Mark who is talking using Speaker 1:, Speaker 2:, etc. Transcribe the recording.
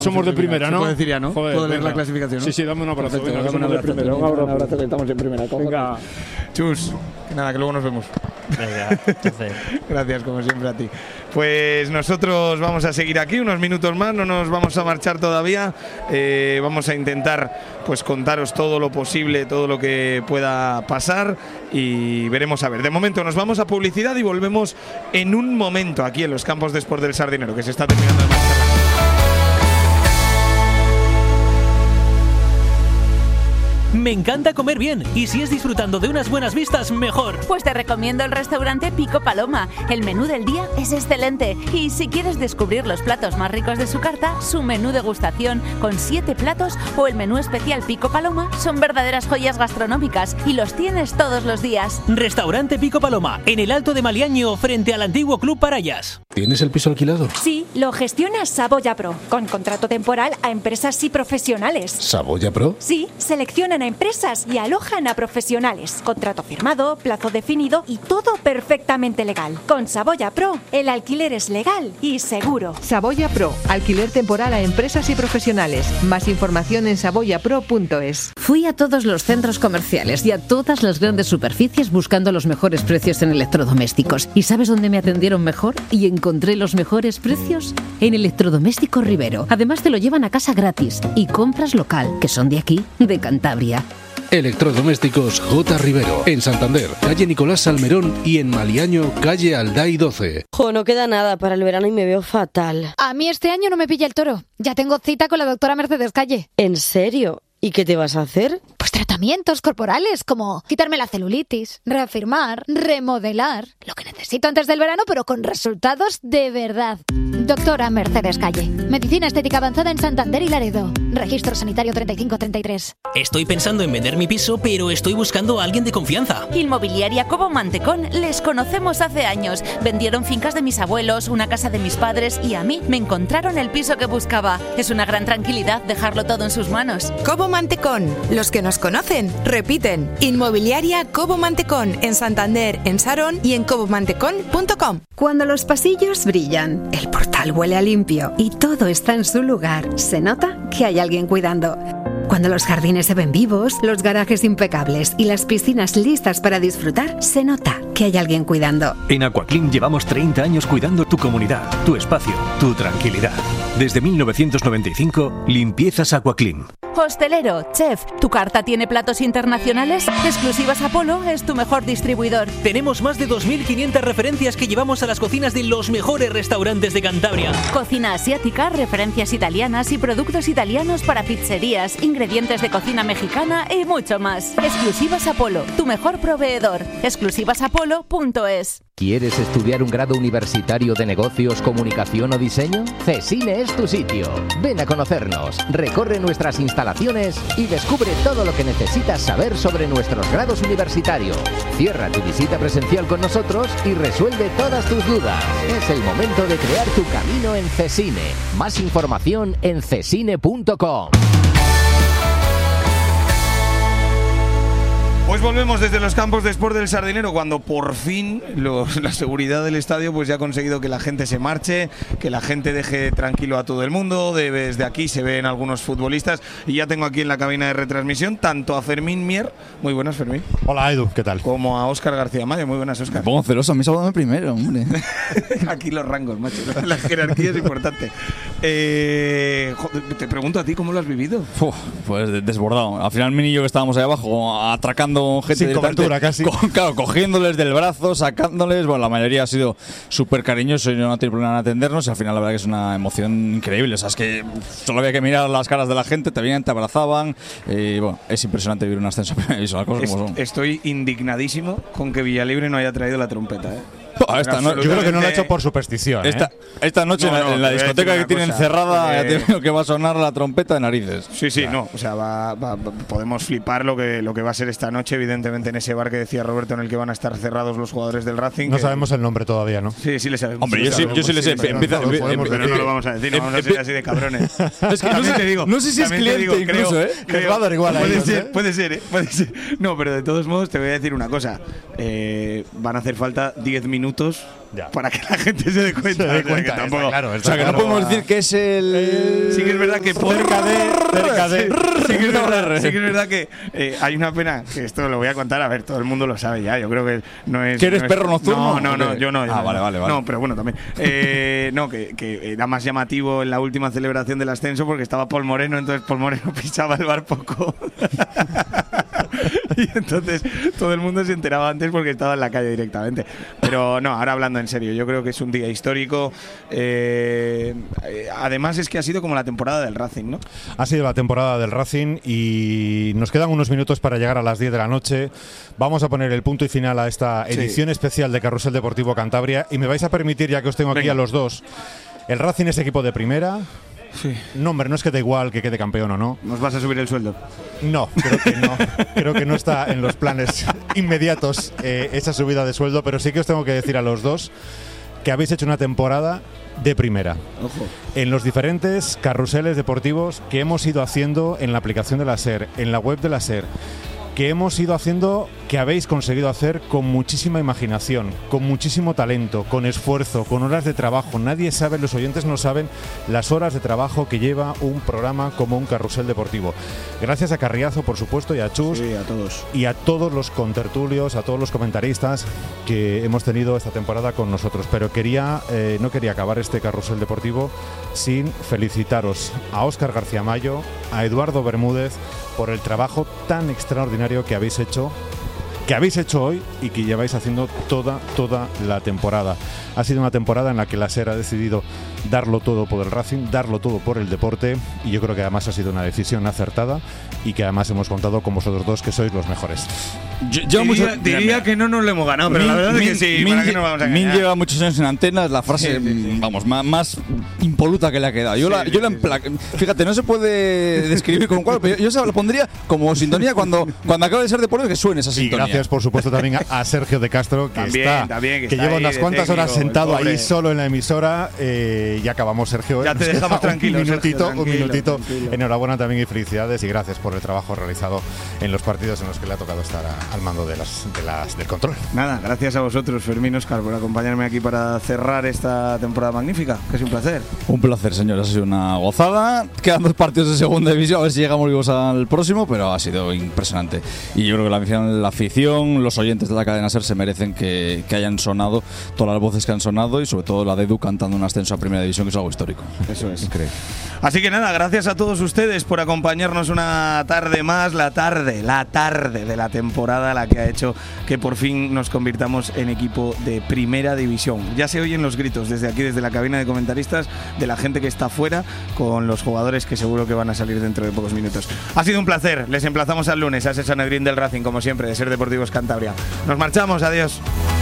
Speaker 1: Somos de primera, ¿no?
Speaker 2: Puedo decir ya, ¿no?
Speaker 1: Joder,
Speaker 2: Puedo leer la clasificación, ¿no?
Speaker 1: Sí, sí, dame un abrazo.
Speaker 2: Perfecto,
Speaker 1: Venga,
Speaker 2: dame un abrazo.
Speaker 1: primera.
Speaker 2: Un abrazo, que estamos en primera.
Speaker 1: Venga.
Speaker 2: Chus, que nada, que luego nos vemos.
Speaker 3: Venga, entonces.
Speaker 2: Gracias, como siempre, a ti. Pues nosotros vamos a seguir aquí unos minutos más, no nos vamos a marchar todavía. Vamos a intentar pues contaros todo lo posible, todo lo que pueda pasar y veremos a ver. De momento nos vamos a publicidad y volvemos en un momento aquí en los campos de Sport del Sardinero, que se está terminando de marchar.
Speaker 4: Me encanta comer bien, y si es disfrutando de unas buenas vistas, mejor.
Speaker 5: Pues te recomiendo el restaurante Pico Paloma. El menú del día es excelente. Y si quieres descubrir los platos más ricos de su carta, su menú degustación con 7 platos o el menú especial Pico Paloma son verdaderas joyas gastronómicas y los tienes todos los días.
Speaker 4: Restaurante Pico Paloma, en el Alto de Maliaño, frente al antiguo Club Parayas.
Speaker 6: ¿Tienes el piso alquilado?
Speaker 7: Sí, lo gestiona Saboya Pro, con contrato temporal a empresas y profesionales.
Speaker 6: ¿Saboya Pro?
Speaker 7: Sí, seleccionan a empresas y alojan a profesionales. Contrato firmado, plazo definido y todo perfectamente legal. Con Saboya Pro, el alquiler es legal y seguro.
Speaker 8: Saboya Pro, alquiler temporal a empresas y profesionales. Más información en saboyapro.es.
Speaker 9: Fui a todos los centros comerciales y a todas las grandes superficies buscando los mejores precios en electrodomésticos. ¿Y sabes dónde me atendieron mejor y encontré los mejores precios? En Electrodoméstico Rivero. Además te lo llevan a casa gratis y compras local, que son de aquí, de Cantabria.
Speaker 6: Electrodomésticos J. Rivero, en Santander, calle Nicolás Salmerón, y en Maliaño, calle Alday 12.
Speaker 10: Jo, no queda nada para el verano y me veo fatal.
Speaker 11: A mí este año no me pilla el toro. Ya tengo cita con la doctora Mercedes Calle.
Speaker 10: ¿En serio? ¿Y qué te vas a hacer?
Speaker 11: Pues tratamientos corporales, como quitarme la celulitis, reafirmar, remodelar. Lo que necesito antes del verano, pero con resultados de verdad. Doctora Mercedes Calle. Medicina estética avanzada en Santander y Laredo. Registro sanitario 3533.
Speaker 4: Estoy pensando en vender mi piso, pero estoy buscando a alguien de confianza.
Speaker 5: Inmobiliaria Cobo Mantecón les conocemos hace años. Vendieron fincas de mis abuelos, una casa de mis padres y a mí me encontraron el piso que buscaba. Es una gran tranquilidad dejarlo todo en sus manos.
Speaker 12: Cobo Mantecón. Los que nos conocen, repiten. Inmobiliaria Cobo Mantecón en Santander, en Sarón y en cobomantecón.com.
Speaker 13: Cuando los pasillos brillan, el portal huele a limpio y todo está en su lugar, se nota que hay alguien cuidando. Cuando los jardines se ven vivos, los garajes impecables y las piscinas listas para disfrutar, se nota que hay alguien cuidando.
Speaker 14: En Aquaclean llevamos 30 años cuidando tu comunidad, tu espacio, tu tranquilidad. Desde 1995, limpiezas Aquaclean.
Speaker 5: Hostelero, chef, ¿tu carta tiene platos internacionales? Exclusivas Apolo es tu mejor distribuidor.
Speaker 4: Tenemos más de 2.500 referencias que llevamos a las cocinas de los mejores restaurantes de Cantabria.
Speaker 5: Cocina asiática, referencias italianas y productos italianos para pizzerías, ingredientes de cocina mexicana y mucho más. Exclusivas Apolo, tu mejor proveedor. Exclusivasapolo.es.
Speaker 15: ¿Quieres estudiar un grado universitario de negocios, comunicación o diseño? CESINE es tu sitio. Ven a conocernos, recorre nuestras instalaciones y descubre todo lo que necesitas saber sobre nuestros grados universitarios. Cierra tu visita presencial con nosotros y resuelve todas tus dudas. Es el momento de crear tu camino en CESINE. Más información en cesine.com.
Speaker 2: Pues volvemos desde los campos de Sport del Sardinero, cuando por fin la seguridad del estadio pues ya ha conseguido que la gente se marche, que la gente deje tranquilo a todo el mundo. Desde aquí se ven algunos futbolistas y ya tengo aquí en la cabina de retransmisión tanto a Fermín Mier, muy buenas Fermín.
Speaker 1: Hola Edu, ¿qué tal?
Speaker 2: Como a Óscar García Mayo, muy buenas Óscar.
Speaker 16: Me pongo celoso, a mí saludame primero, hombre.
Speaker 2: Aquí los rangos, macho, la jerarquía es importante. Te pregunto a ti, ¿cómo lo has vivido?
Speaker 16: Pues desbordado. Al final mi niño que estábamos ahí abajo atracando gente
Speaker 1: sin cobertura casi.
Speaker 16: Claro, cogiéndoles del brazo, sacándoles. Bueno, la mayoría ha sido súper cariñoso y no tiene problema en atendernos. Y al final la verdad que es una emoción increíble. O sea, es que solo había que mirar las caras de la gente, te venían, te abrazaban. Y bueno, es impresionante vivir un ascenso.
Speaker 2: Estoy indignadísimo con que Villalibre no haya traído la trompeta,
Speaker 1: yo creo que no lo ha hecho por superstición.
Speaker 16: Esta noche en la discoteca que tienen cerrada ya tengo que va a sonar la trompeta de narices.
Speaker 2: Sí, no, o sea, podemos flipar lo que va a ser esta noche, evidentemente en ese bar que decía Roberto en el que van a estar cerrados los jugadores del Racing.
Speaker 1: No sabemos el nombre todavía, ¿no?
Speaker 2: Sí le sabemos.
Speaker 16: Hombre, yo sí le sé.
Speaker 2: Pero no lo vamos a decir, no vamos a ser así de cabrones.
Speaker 16: Es que no sé si es cliente incluso,
Speaker 1: Les va a dar igual a ellos,
Speaker 2: puede ser. No, pero de todos modos te voy a decir una cosa. Van a hacer falta 10 minutos minutos para que la gente se dé cuenta.
Speaker 1: Está claro,
Speaker 16: o sea, que no podemos decir que es el...
Speaker 2: Sí que es verdad que
Speaker 1: cerca de.
Speaker 2: Sí que es verdad que hay una pena, que esto lo voy a contar, a ver, todo el mundo lo sabe ya, yo creo que no es...
Speaker 16: ¿Que eres perro nocturno?
Speaker 2: No, yo no.
Speaker 16: Vale.
Speaker 2: No, pero bueno, también. No, que era más llamativo en la última celebración del ascenso porque estaba Paul Moreno, entonces Paul Moreno pisaba el bar poco. Y entonces todo el mundo se enteraba antes porque estaba en la calle directamente. Pero no, ahora hablando en serio, yo creo que es un día histórico. Además es que ha sido como la temporada del Racing, ¿no?
Speaker 1: Ha sido la temporada del Racing y nos quedan unos minutos para llegar a las 10 de la noche. Vamos a poner el punto y final a esta edición especial de Carrusel Deportivo Cantabria y me vais a permitir, ya que os tengo aquí a los dos, el Racing es equipo de primera.
Speaker 2: Sí.
Speaker 1: No, hombre, no es que da igual que quede campeón o no.
Speaker 2: ¿Nos vas a subir el sueldo?
Speaker 1: No, creo que no. Creo que no está en los planes inmediatos esa subida de sueldo, pero sí que os tengo que decir a los dos que habéis hecho una temporada de primera.
Speaker 2: Ojo.
Speaker 1: En los diferentes carruseles deportivos que hemos ido haciendo en la aplicación de la SER, en la web de la SER, que hemos ido haciendo, que habéis conseguido hacer con muchísima imaginación, con muchísimo talento, con esfuerzo, con horas de trabajo. Nadie sabe, los oyentes no saben las horas de trabajo que lleva un programa como un carrusel deportivo. Gracias a Carriazo, por supuesto, y a Chus,
Speaker 2: sí, a todos.
Speaker 1: Y a todos los contertulios, a todos los comentaristas que hemos tenido esta temporada con nosotros. Pero no quería acabar este carrusel deportivo sin felicitaros a Óscar García Mayo, a Eduardo Bermúdez, por el trabajo tan extraordinario que habéis hecho hoy y que lleváis haciendo toda la temporada. Ha sido una temporada en la que la SER ha decidido darlo todo por el Racing, darlo todo por el deporte, y yo creo que además ha sido una decisión acertada y que además hemos contado con vosotros dos, que sois los mejores.
Speaker 2: Diría que no nos lo hemos ganado, pero la verdad es que sí. ¿Para qué nos vamos a engañar?
Speaker 16: Min lleva muchos años en antena, es la frase más impoluta que le ha quedado. Yo la fíjate, no se puede describir con cuál, pero yo se lo pondría como sintonía cuando acabe de ser deportivo, que suene esa sintonía.
Speaker 1: Y gracias, por supuesto, también a Sergio de Castro, que lleva unas cuantas horas sentado ahí solo en la emisora. Y acabamos, Sergio.
Speaker 2: Ya te dejamos tranquilo.
Speaker 1: Un minutito. Enhorabuena también y felicidades, y gracias por el trabajo realizado en los partidos en los que le ha tocado estar al mando del control.
Speaker 2: Nada, gracias a vosotros, Fermín, Óscar, por acompañarme aquí para cerrar esta temporada magnífica, que es un placer.
Speaker 16: Un placer, señores, ha sido una gozada. Quedan 2 partidos de segunda división, a ver si llegamos vivos al próximo, pero ha sido impresionante. Y yo creo que la afición, los oyentes de la cadena SER se merecen que hayan sonado todas las voces que han sonado, y sobre todo la de Edu cantando un ascenso a primera división, que es algo histórico.
Speaker 2: Eso es increíble. Así que nada, gracias a todos ustedes por acompañarnos una tarde más, la tarde de la temporada, la que ha hecho que por fin nos convirtamos en equipo de primera división. Ya se oyen los gritos desde aquí, desde la cabina de comentaristas, de la gente que está fuera, con los jugadores que seguro que van a salir dentro de pocos minutos. Ha sido un placer, les emplazamos al lunes a ese Sanedrín del Racing, como siempre, de SER Deportivos Cantabria. Nos marchamos, adiós.